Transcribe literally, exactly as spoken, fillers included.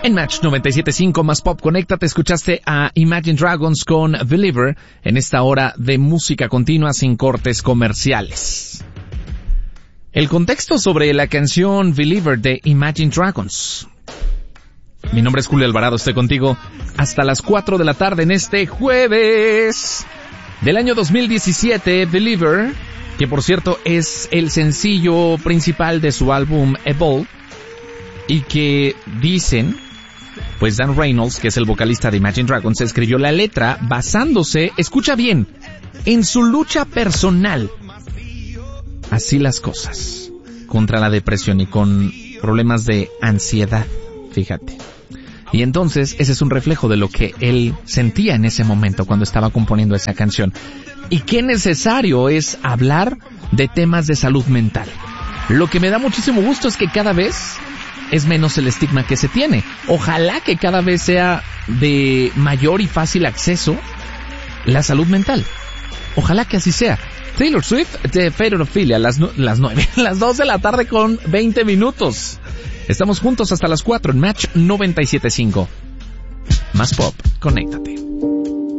En Match noventa y siete punto cinco más Pop, conéctate, escuchaste a Imagine Dragons con Believer en esta hora de música continua sin cortes comerciales. El contexto sobre la canción Believer de Imagine Dragons. Mi nombre es Julio Alvarado, estoy contigo hasta las cuatro de la tarde en este jueves del año dos mil diecisiete. Believer, que por cierto es el sencillo principal de su álbum Evolve, y que dicen, pues Dan Reynolds, que es el vocalista de Imagine Dragons, escribió la letra basándose, escucha bien, en su lucha personal. Así las cosas, contra la depresión y con problemas de ansiedad, fíjate. Y entonces ese es un reflejo de lo que él sentía en ese momento cuando estaba componiendo esa canción. Y qué necesario es hablar de temas de salud mental. Lo que me da muchísimo gusto es que cada vez es menos el estigma que se tiene. Ojalá que cada vez sea de mayor y fácil acceso la salud mental. Ojalá que así sea. Taylor Swift de Federophilia, las, no, las nueve, las dos de la tarde con veinte minutos. Estamos juntos hasta las cuatro en Match noventa y siete punto cinco. Más Pop, conéctate.